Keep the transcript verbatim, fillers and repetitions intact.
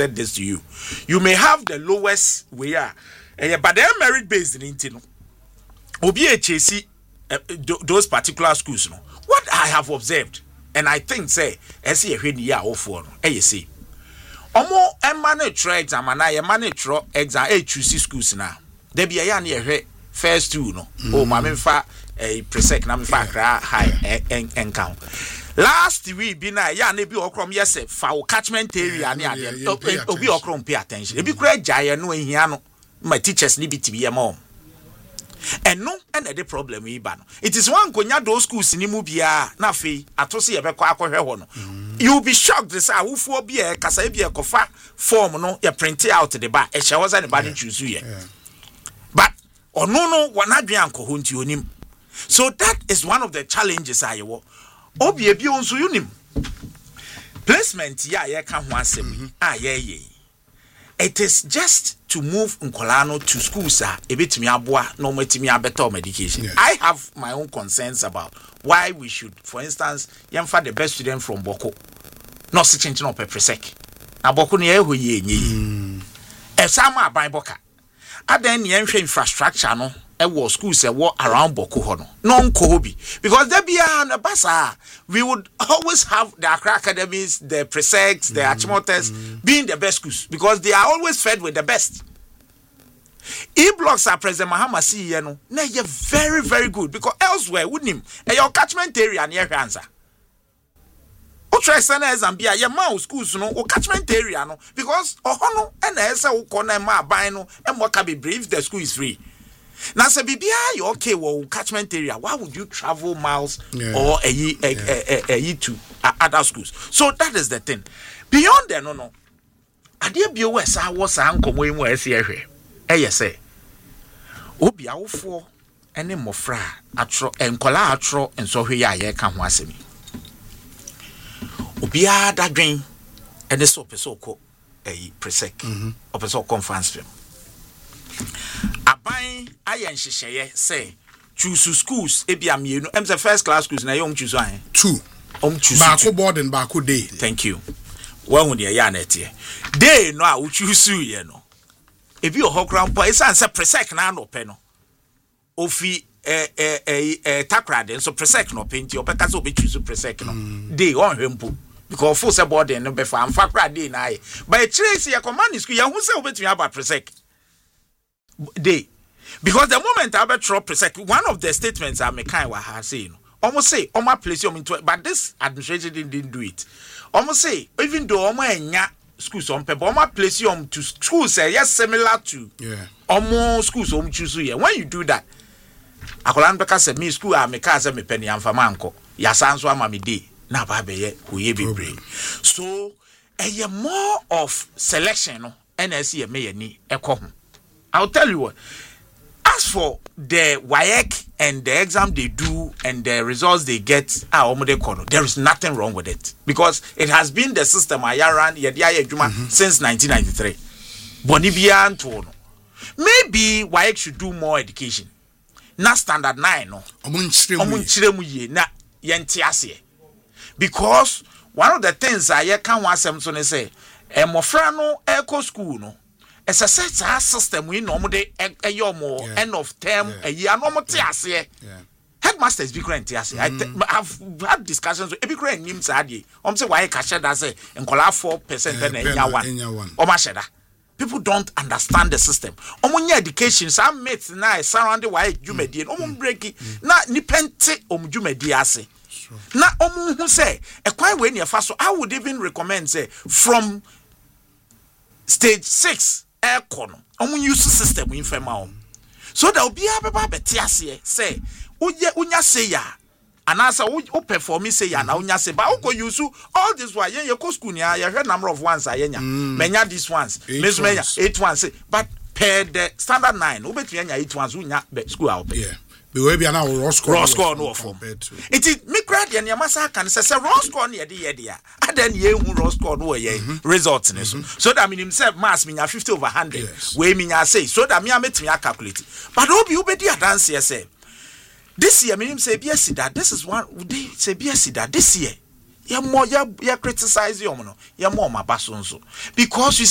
stated this to you. You may have the lowest we are, uh, but they are merit based in Intino. Obi H C uh, those particular schools. No, what I have observed, and I think say, I see a year or four. Eh, see, omo e manage exam and I manage exam. Eh, choose schools now. There be a yan here first two no. Oh, my fa a presec na me fa high and count. Last week, be na ya na bi okrom yes for catchment area na ade obi okrom pay attention e bi kura giant no ehia no my teachers ni bi tibi e mom and no and the problem we ba no it is one konya those schools ni mu bia na fe atose ye be kwa akohwe ho no you will be shocked this awufo bi e kasa bi e kofa form no ye print out the ba e hye wo za ne ba no choose ye but ono no wana dwan anko nti onim. So that is one of the challenges I wo obi ebi onso yunim placement ya ye ka ho asem ah ye ye it is just to move Nkolano to schools ah ebetimi aboa no matimi better medication. Yes. I have my own concerns about why we should, for instance, yemfa the best student from Boko not sitting on Presec na Boko ne eho ye nyi e sama aban boka adan ne yenhwe infrastructure no e wo schools e wo around Boko ho no non kobi because there be an basa we would always have the Accra Academies, the Presecs, the mm, Achimotes mm. being the best schools because they are always fed with the best. E-blocks are President Mahama see you know na ye very very good because elsewhere wouldn't him and your catchment area near answer. O try sana Zambia ye ma schools no o catchment area no because oho no and na ese wo kona ma ban no e mo ka be brief the school is free. Now say bibia you okay well catchment area why would you travel miles yeah. or a ye a, yeah. a, a, a, a to uh, other schools? So that is the thing. Beyond that no no ade bi o wesa wo sa nkomo emu ese ehwe eh yese obi awofo ene mofra atro enkola atro enso hwe ya ye ka ho asemi obi a dadwen ene so peso ko eh Presec mhm opeso conference film aban ayen hyehyeye say choose schools ebia mienu em say first class schools na yom choose an two om choose baako boarding baako day. Thank you. Wa hu de ya na tie day no a wo choose ye no ebi ohokran po isan say Presec na no pe no ofi eh eh eh takrade so Presec no penti opeka so be choose Presec no day on hwempo because full say boarding no be fa amfa krade na aye but chire say command school ya hu say obetumi aba Presec day because the moment I bet drop Presec one of the statements I make kind wa ha say no almost say almost place you into but this administration didn't, didn't do it almost say even though almost enya schools on paper almost place you to schools say yes similar to yeah almost schools on choose here when you do that akolan beka say me school I make say me penny amfama anko ya sanso ama me day na ba be ye koye bebre so a more of selection no N S C me ni ekọ ho. I'll tell you what. As for the W A E C and the exam they do and the results they get, there is nothing wrong with it because it has been the system I ran mm-hmm. since nineteen ninety-three. Bonibia and maybe W A E C should do more education. Not standard nine, no. Na yentiase. Because one of the things I can want some to say, a mofrano eco school no. It's a set system we normally a year more end of term a year normal tiase. Headmasters be current tiase. I've had discussions with every current names adi. Um say why cashier does say and call four percent then in year one. Or masheda. People don't understand the system. Omunya education some mates na surround why jumedi omun break na nipente om jumedi ase. Na omun hu say e kwan we near so I would even recommend say from stage six aircon omun use system in fema so that obi abeba betiase say uye unya say ya anasa u perform say ya na unya say ba u go use all this why yen ye ko school ni ya hwe number of ones ayenya menya these ones mezu menya eight ones but per the standard nine u betu enya eight ones unya school out yeah we be na raw score raw score no form it is me grad ya masa kan say say raw score na ye ye dia adan ye hu raw score no ye results ne so so that mean himself mass me fifty over one hundred we me say so that me ametimi calculate but obi u be dia dance ye say this year mean say be that this is one they say be that this year ya more ya ya criticize you no ya more mabaso nso because you